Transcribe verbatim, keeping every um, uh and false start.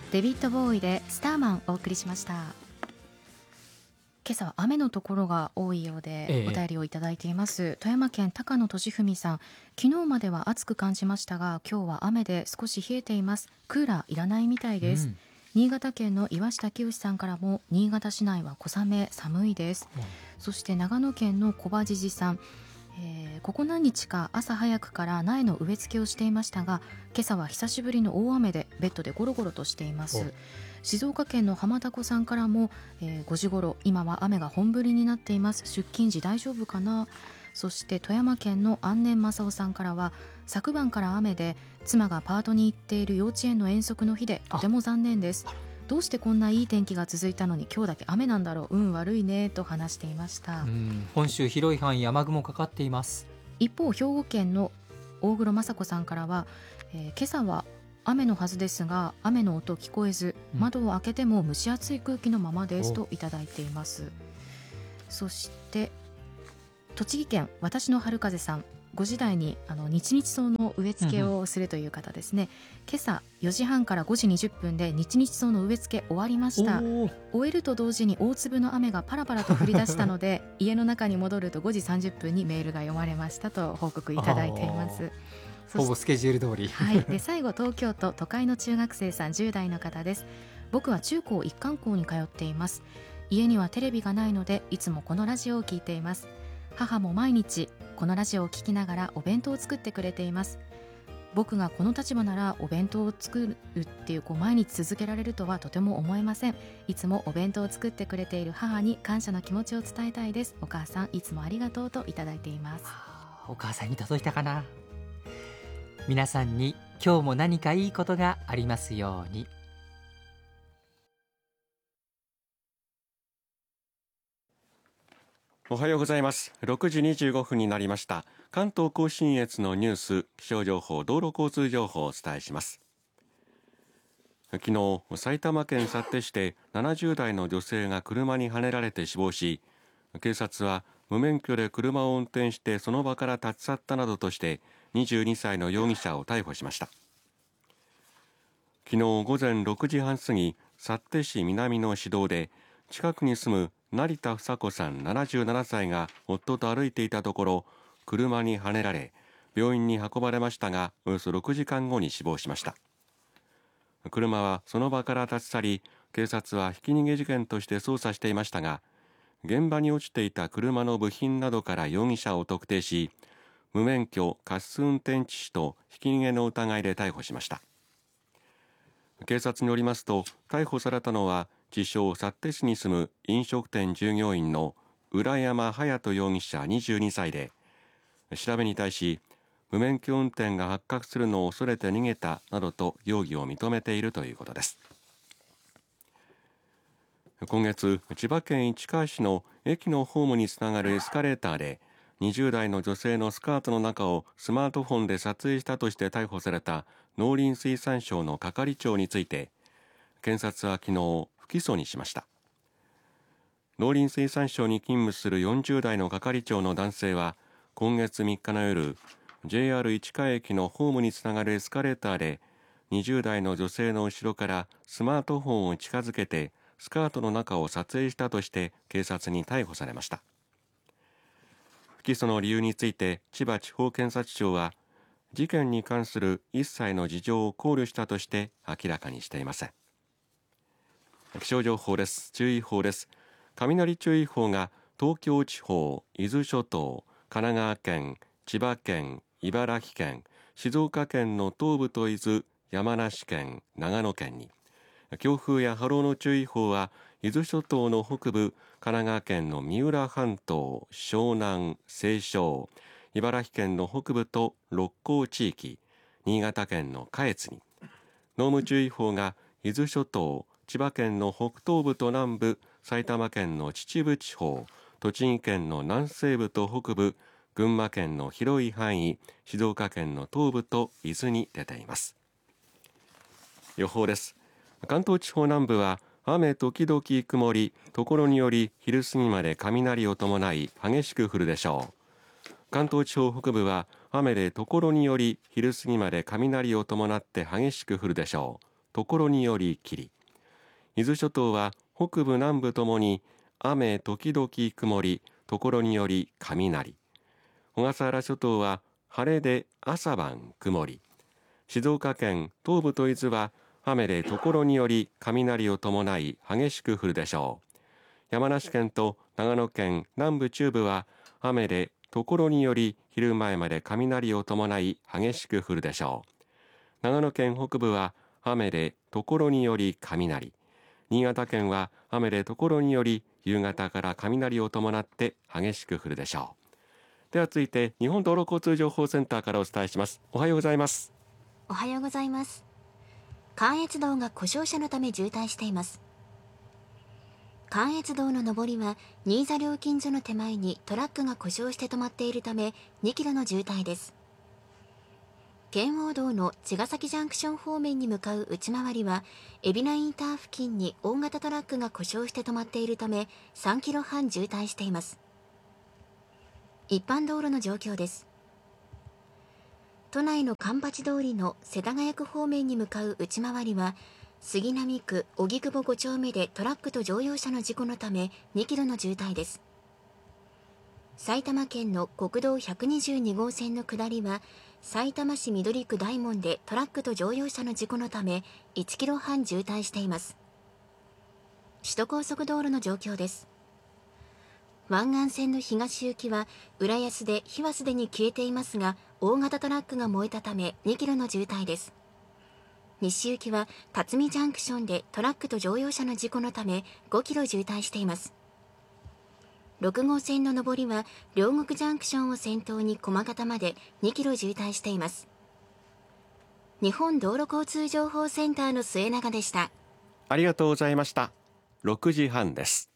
デビッド・ボーイでスターマンお送りしました。今朝は雨のところが多いようで、ええ、お便りをいただいています。富山県高野俊文さん、昨日までは暑く感じましたが今日は雨で少し冷えています。クーラーいらないみたいです、うん、新潟県の岩下清さんからも新潟市内は小雨寒いです、うん、そして長野県の小葉じじさん、えー、ここ何日か朝早くから苗の植え付けをしていましたが今朝は久しぶりの大雨でベッドでゴロゴロとしています。静岡県の浜田子さんからも、えー、ごじ頃今は雨が本降りになっています。出勤時大丈夫かな。そして富山県の安年正夫さんからは昨晩から雨で妻がパートに行っている幼稚園の遠足の日でとても残念です。どうしてこんないい天気が続いたのに今日だけ雨なんだろう、運悪いねと話していました。 うん、本州広い範囲雨雲かかっています。 一方兵庫県の大黒雅子さんからは、えー、今朝は雨のはずですが雨の音聞こえず、うん、窓を開けても蒸し暑い空気のままですといただいています。そして栃木県私の春風さん、ごじ台にあの日々草の植え付けをするという方ですね、うんうん、今朝よじはんからごじにじゅっぷんで日々草の植え付け終わりました。終えると同時に大粒の雨がパラパラと降り出したので家の中に戻るとごじさんじゅっぷんにメールが読まれましたと報告いただいています。 ほぼスケジュール通り、 はい、で最後東京都都会の中学生さんじゅう代の方です。僕は中高一貫校に通っています。家にはテレビがないのでいつもこのラジオを聞いています。母も毎日このラジオを聞きながらお弁当を作ってくれています。僕がこの立場ならお弁当を作るっていう、こう毎日続けられるとはとても思えません。いつもお弁当を作ってくれている母に感謝の気持ちを伝えたいです。お母さんいつもありがとうといただいています。 お母さんに届いたかな。皆さんに今日も何かいいことがありますように。 おはようございます。ろくじにじゅうごふんになりました。関東甲信越のニュース、気象情報、道路交通情報をお伝えします。昨日、埼玉県幸手市でななじゅう代の女性が車にはねられて死亡し、警察は無免許で車を運転してその場から立ち去ったなどとしてにじゅうにさいの容疑者を逮捕しました。昨日午前ろくじはん過ぎ、幸手市南の市道で近くに住む成田房子さんななじゅうななさいが夫と歩いていたところ車にはねられ病院に運ばれましたがおよそろくじかんごに死亡しました。車はその場から立ち去り、警察はひき逃げ事件として捜査していましたが、現場に落ちていた車の部品などから容疑者を特定し、無免許過失運転致死とひき逃げの疑いで逮捕しました。警察によりますと、逮捕されたのは自称幸手市に住む飲食店従業員の浦山隼人容疑者にじゅうにさいで、調べに対し無免許運転が発覚するのを恐れて逃げたなどと容疑を認めているということです。今月、千葉県市川市の駅のホームにつながるエスカレーターでにじゅう代の女性のスカートの中をスマートフォンで撮影したとして逮捕された農林水産省の係長について、検察は昨日不起訴にしました。農林水産省に勤務するよんじゅう代の係長の男性は今月みっかの夜、 ジェイアール 市川駅のホームにつながるエスカレーターでにじゅう代の女性の後ろからスマートフォンを近づけてスカートの中を撮影したとして警察に逮捕されました。不起訴の理由について千葉地方検察庁は、事件に関する一切の事情を考慮したとして明らかにしていません。気象情報です。注意報です。雷注意報が東京地方、伊豆諸島、神奈川県、千葉県、茨城県、静岡県の東部と伊豆、山梨県、長野県に、強風や波浪の注意報は伊豆諸島の北部、神奈川県の三浦半島、湘南、西湘、茨城県の北部と六甲地域、新潟県の下越に、濃霧注意報が伊豆諸島、千葉県の北東部と南部、埼玉県の秩父地方、栃木県の南西部と北部、群馬県の広い範囲、静岡県の東部と伊豆に出ています。予報です。関東地方南部は雨時々曇り、ところにより昼過ぎまで雷を伴い激しく降るでしょう。関東地方北部は雨でところにより昼過ぎまで雷を伴って激しく降るでしょう。 ところにより霧。伊豆諸島は北部南部ともに雨時々曇り、ところにより雷。小笠原諸島は晴れで朝晩曇り。静岡県東部と伊豆は雨でところにより雷を伴い激しく降るでしょう。山梨県と長野県南部中部は雨でところにより昼前まで雷を伴い激しく降るでしょう。長野県北部は雨でところにより雷。新潟県は雨でところにより夕方から雷を伴って激しく降るでしょう。では続いて日本道路交通情報センターからお伝えします。おはようございます。 おはようございます。関越道が故障車のため渋滞しています。関越道の上りは新座料金所の手前にトラックが故障して止まっているためにキロの渋滞です。圏央道の茅ヶ崎ジャンクション方面に向かう内回りは海老名インター付近に大型トラックが故障して止まっているためさんキロはん渋滞しています。一般道路の状況です。都内の環八通りの世田谷区方面に向かう内回りは杉並区荻窪ご丁目でトラックと乗用車の事故のためにキロの渋滞です。埼玉県の国道ひゃくにじゅうに号線の下りはさいたま市緑区大門でトラックと乗用車の事故のためいちキロはん渋滞しています。首都高速道路の状況です。湾岸線の東行きは浦安で火はすでに消えていますが大型トラックが燃えたためにキロの渋滞です。西行きは辰巳ジャンクションでトラックと乗用車の事故のためごキロ渋滞しています。ろく号線の上りは両国ジャンクションを先頭に駒形までにキロ渋滞しています。日本道路交通情報センターの末永でした。 ありがとうございました。ろくじはんです。